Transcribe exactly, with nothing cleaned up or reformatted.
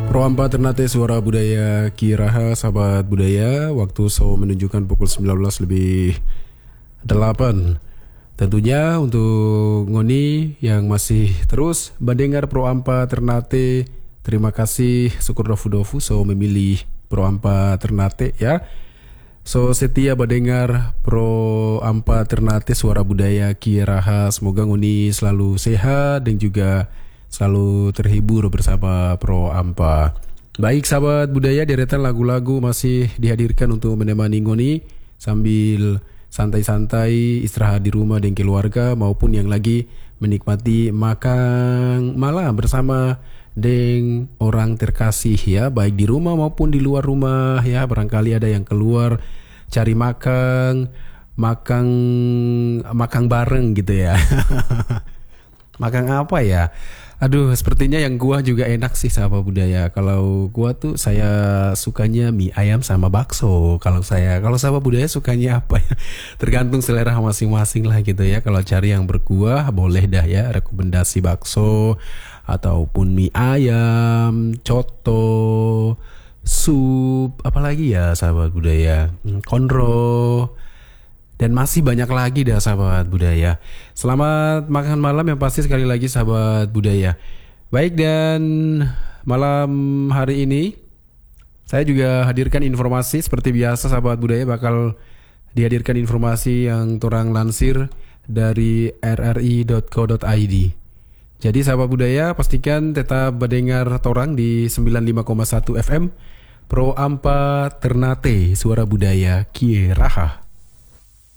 Pro Ampa Ternate Suara Budaya Kiraha, sahabat budaya. Waktu so menunjukkan pukul sembilan belas lebih delapan. Tentunya untuk ngoni yang masih terus mendengar Pro Ampa Ternate, terima kasih syukur dofu-dofu so memilih Pro Ampa Ternate ya. So setia mendengar Pro Ampa Ternate Suara Budaya Kiraha. Semoga ngoni selalu sehat dan juga selalu terhibur bersama Pro Ampa. Baik sahabat budaya, deretan lagu-lagu masih dihadirkan untuk menemani ngoni sambil santai-santai istirahat di rumah dengan keluarga, maupun yang lagi menikmati makan malam bersama dengan orang terkasih ya, baik di rumah maupun di luar rumah ya. Barangkali ada yang keluar cari makan, makan makan bareng gitu ya. Makan apa ya? Aduh, sepertinya yang gua juga enak sih sahabat budaya. Kalau gua tuh saya sukanya mie ayam sama bakso. Kalau saya, kalau sahabat budaya sukanya apa ya? Tergantung selera masing-masing lah gitu ya. Kalau cari yang berkuah boleh dah ya, rekomendasi bakso ataupun mie ayam, coto, sup, apalagi ya sahabat budaya, konro. Dan masih banyak lagi dah sahabat budaya. Selamat makan malam yang pasti sekali lagi sahabat budaya. Baik, dan malam hari ini saya juga hadirkan informasi seperti biasa sahabat budaya. Bakal dihadirkan informasi yang torang lansir dari r r i dot co dot i d. Jadi sahabat budaya pastikan tetap mendengar torang di sembilan puluh lima koma satu F M Pro Ampa Ternate Suara Budaya Kiraha.